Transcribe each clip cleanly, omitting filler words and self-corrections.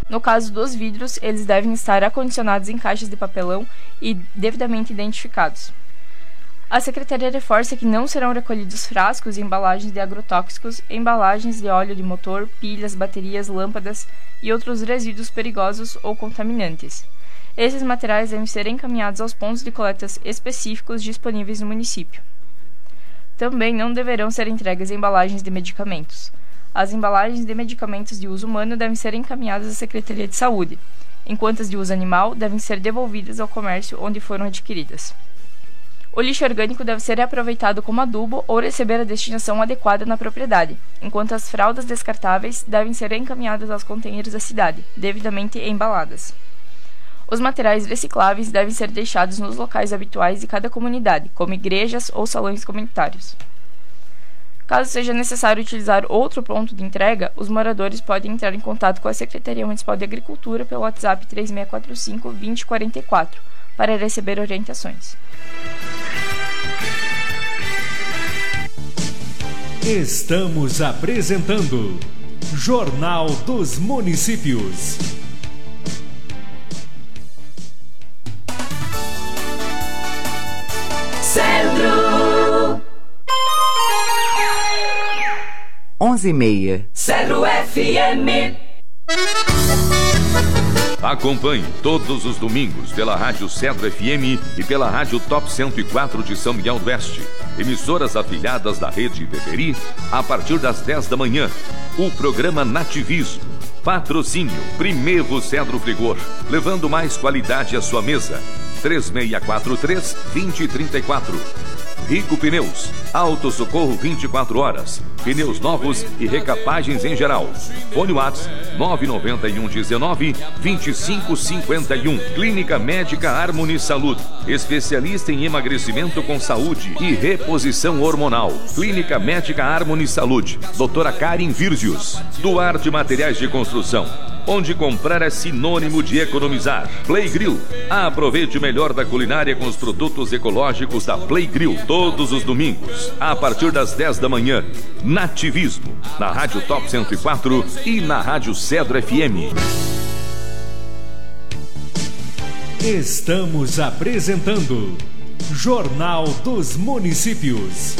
No caso dos vidros, eles devem estar acondicionados em caixas de papelão e devidamente identificados. A Secretaria reforça que não serão recolhidos frascos e embalagens de agrotóxicos, embalagens de óleo de motor, pilhas, baterias, lâmpadas e outros resíduos perigosos ou contaminantes. Esses materiais devem ser encaminhados aos pontos de coletas específicos disponíveis no município. Também não deverão ser entregues embalagens de medicamentos. As embalagens de medicamentos de uso humano devem ser encaminhadas à Secretaria de Saúde, enquanto as de uso animal devem ser devolvidas ao comércio onde foram adquiridas. O lixo orgânico deve ser reaproveitado como adubo ou receber a destinação adequada na propriedade, enquanto as fraldas descartáveis devem ser encaminhadas aos contêineres da cidade, devidamente embaladas. Os materiais recicláveis devem ser deixados nos locais habituais de cada comunidade, como igrejas ou salões comunitários. Caso seja necessário utilizar outro ponto de entrega, os moradores podem entrar em contato com a Secretaria Municipal de Agricultura pelo WhatsApp 3645-2044 para receber orientações. Estamos apresentando Jornal dos Municípios. Cedro 11h30. Cedro FM. Acompanhe todos os domingos pela Rádio Cedro FM e pela Rádio Top 104 de São Miguel do Oeste. Emissoras afiliadas da Rede Beberi, a partir das 10 da manhã. O programa Nativismo. Patrocínio Primevo Cedro Frigor, levando mais qualidade à sua mesa. 3643-2034. Rico Pneus, autossocorro 24 horas, pneus novos e recapagens em geral. Fone WhatsApp 99119-2551. Clínica Médica Harmony Saúde, especialista em emagrecimento com saúde e reposição hormonal. Clínica Médica Harmony Saúde, doutora Karen Virzius. Duarte Materiais de Construção, onde comprar é sinônimo de economizar. Play Grill. Aproveite o melhor da culinária com os produtos ecológicos da Play Grill. Todos os domingos, a partir das 10 da manhã. Nativismo, na Rádio Top 104 e na Rádio Cedro FM. Estamos apresentando Jornal dos Municípios.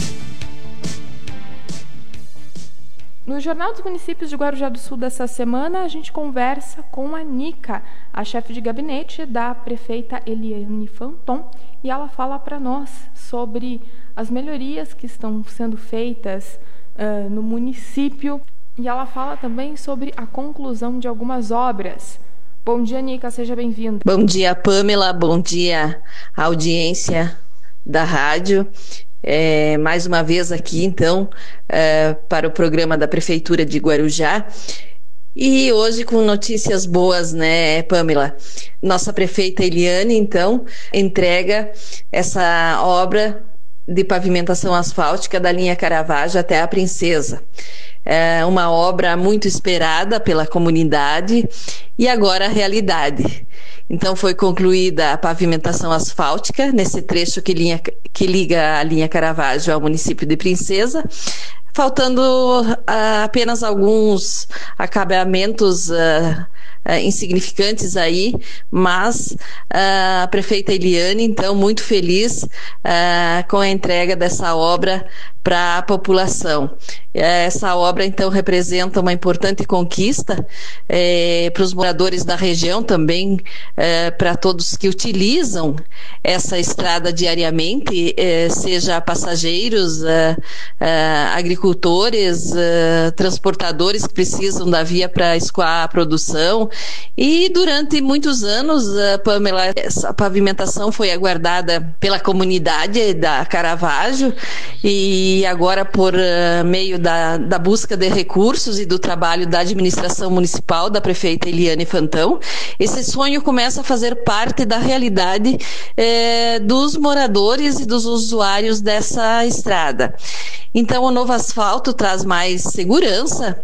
No Jornal dos Municípios de Guarujá do Sul dessa semana, a gente conversa com a Nica, a chefe de gabinete da prefeita Eliane Fanton, e ela fala para nós sobre as melhorias que estão sendo feitas no município, e ela fala também sobre a conclusão de algumas obras. Bom dia, Nica, seja bem-vinda. Bom dia, Pamela, bom dia, audiência da rádio. Mais uma vez aqui, então, para o programa da Prefeitura de Guarujá. E hoje com notícias boas, né, Pamela? Nossa prefeita Eliane, então, entrega essa obra de pavimentação asfáltica da linha Caravaggio até a Princesa. É uma obra muito esperada pela comunidade e agora a realidade. Então foi concluída a pavimentação asfáltica nesse trecho que liga a linha Caravaggio ao município de Princesa, faltando apenas alguns acabamentos insignificantes aí, mas a prefeita Eliane, então, muito feliz com a entrega dessa obra para a população. Essa obra, então, representa uma importante conquista para os moradores da região, também para todos que utilizam essa estrada diariamente, seja passageiros, agricultores, transportadores que precisam da via para escoar a produção. E durante muitos anos, Pamela, essa pavimentação foi aguardada pela comunidade da Caravaggio, e agora, por meio da busca de recursos e do trabalho da administração municipal, da prefeita Eliane Fanton, esse sonho começa a fazer parte da realidade dos moradores e dos usuários dessa estrada. Então, o novo asfalto traz mais segurança,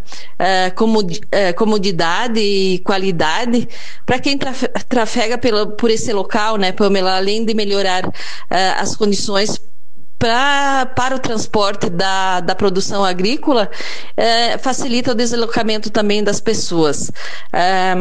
comodidade e qualidade para quem trafega por esse local, né, Pamela? Além de melhorar as condições para o transporte da produção agrícola, facilita o deslocamento também das pessoas.